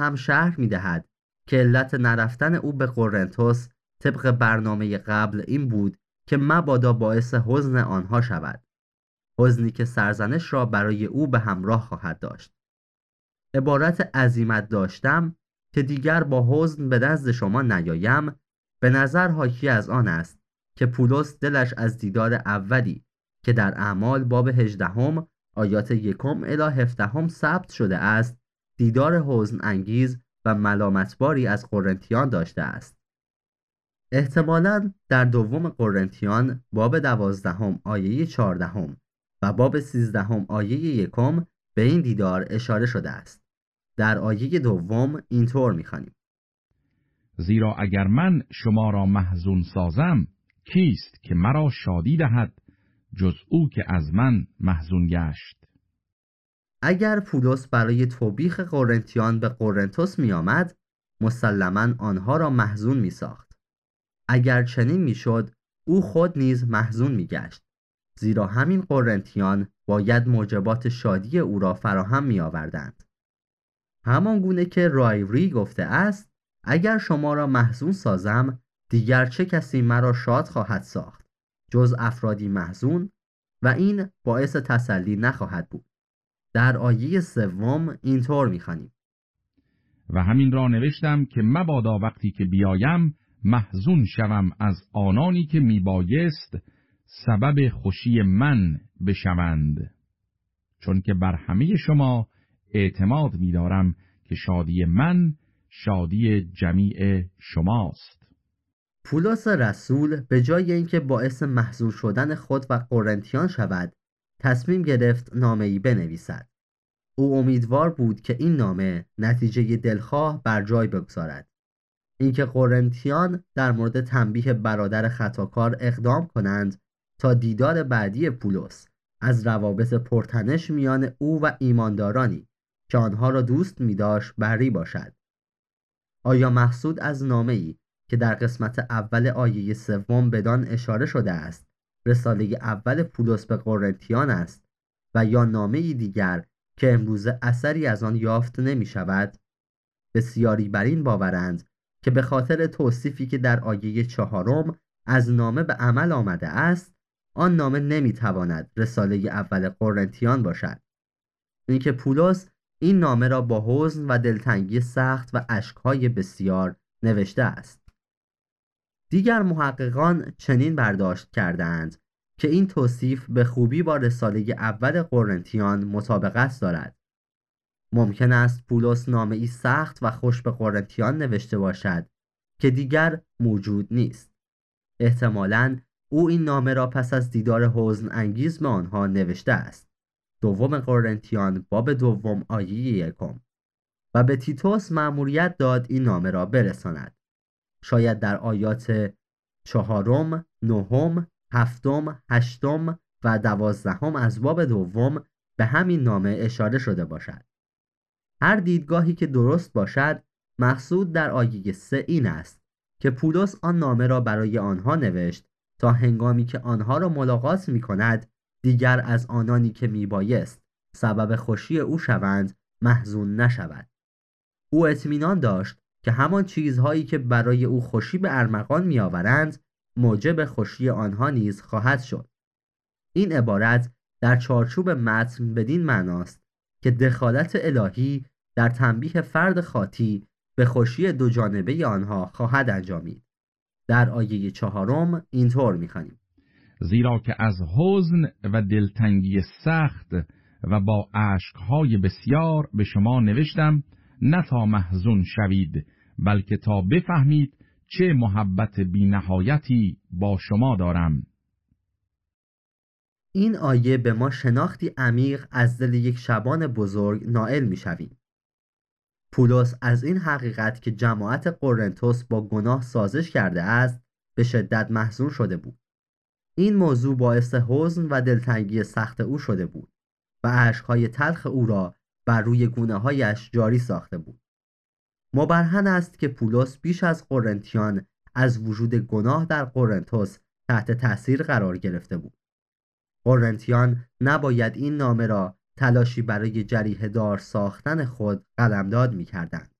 هم شرح می دهد که علت نرفتن او به قرنتس طبق برنامه قبل این بود که مبادا باعث حزن آنها شود، حزنی که سرزنش را برای او به همراه خواهد داشت. عبارت عزیمت داشتم که دیگر با حزن به نزد شما نیایم به نظر حاکی از آن است که پولس دلش از دیدار اولی که در اعمال باب 18 آیات 1 الی 17 ثبت شده است دیدار حزن انگیز و ملامتباری از قرنتیان داشته است. احتمالاً در دوم قرنتیان باب 12 آیه 14 و باب 13 آیه 1 به این دیدار اشاره شده است. در آیه دوم اینطور می‌خوانیم: زیرا اگر من شما را محزون سازم، کیست که مرا شادی دهد جز او که از من محزون گشت؟ اگر پولس برای توبیخ قرنتیان به قرنتس می آمد، مسلماً آنها را محزون می ساخت. اگر چنین می شد، او خود نیز محزون می گشت، زیرا همین قرنتیان باید موجبات شادی او را فراهم می آوردند. همان گونه که رایری گفته است: اگر شما را محزون سازم، دیگر چه کسی مرا شاد خواهد ساخت جز افرادی محزون، و این باعث تسلی نخواهد بود. در آیه سوم اینطور می‌خوانیم: و همین را نوشتم که مبادا وقتی که بیایم محزون شوم از آنانی که میبایست سبب خوشی من بشوند، چون که بر همه شما اعتماد می‌دارم که شادی من شادی جمیع شماست. پولس رسول به جای اینکه باعث محزون شدن خود و قرنتیان شود، تصمیم گرفت نامه‌ای بنویسد. او امیدوار بود که این نامه نتیجه دلخواه بر جای بگذارد. اینکه قرنتیان در مورد تنبیه برادر خطاکار اقدام کنند تا دیدار بعدی پولس از روابط پرتنش میان او و ایماندارانی که آنها را دوست می‌داشت بری باشد. آیا مقصود از نامه‌ای که در قسمت اول آیه 3 بدان اشاره شده است رساله اول پولس به قرنتیان است و یا نامه‌ای دیگر که امروزه اثری از آن یافت نمی شود؟ بسیاری بر این باورند که به خاطر توصیفی که در آیه 4 از نامه به عمل آمده است، آن نامه نمی تواند رساله اول قرنتیان باشد. اینکه پولس این نامه را با حزن و دلتنگی سخت و اشک‌های بسیار نوشته است. دیگر محققان چنین برداشت کردند که این توصیف به خوبی با رساله اول قرنتیان مطابقت دارد. ممکن است پولس نامه‌ای سخت و خوش به قرنتیان نوشته باشد که دیگر موجود نیست. احتمالاً او این نامه را پس از دیدار حزن انگیز به آنها نوشته است. دوم قرنتیان باب 2 آیه 1 و به تیتوس مأموریت داد این نامه را برساند. شاید در آیات 4، 9، 7، 8 و 12 از باب 2 به همین نامه اشاره شده باشد. هر دیدگاهی که درست باشد، مقصود در آیه 3 این است که پولس آن نامه را برای آنها نوشت تا هنگامی که آنها را ملاقات می کند دیگر از آنانی که می بایست سبب خوشی او شوند محزون نشود. او اطمینان داشت که همان چیزهایی که برای او خوشی به ارمغان می آورند موجب خوشی آنها نیز خواهد شد. این عبارت در چارچوب متن بدین معناست که دخالت الهی در تنبیه فرد خاطی به خوشی دو جانبه آنها خواهد انجامید. در آیه 4 اینطور می‌خوانیم: زیرا که از حزن و دلتنگی سخت و با اشک‌های بسیار به شما نوشتم، نه تا محزون شوید، بلکه تا بفهمید چه محبت بی‌نهایتی با شما دارم. این آیه به ما شناختی عمیق از دل یک شبان بزرگ نائل می‌شویم. پولس از این حقیقت که جماعت قرنتس با گناه سازش کرده است به شدت محزون شده بود. این موضوع باعث حزن و دلتنگی سخت او شده بود و اشک‌های تلخ او را بر روی گونه‌هایش جاری ساخته بود. مبرهن است که پولس بیش از قرنتیان از وجود گناه در قرنتس تحت تأثیر قرار گرفته بود. قرنتیان نباید این نامه را تلاشی برای جریحه دار ساختن خود قلمداد می‌کردند.